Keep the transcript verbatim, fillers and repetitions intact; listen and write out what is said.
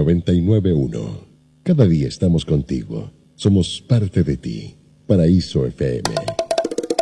noventa y nueve punto uno. Cada día estamos contigo. Somos parte de ti. Paraíso F M.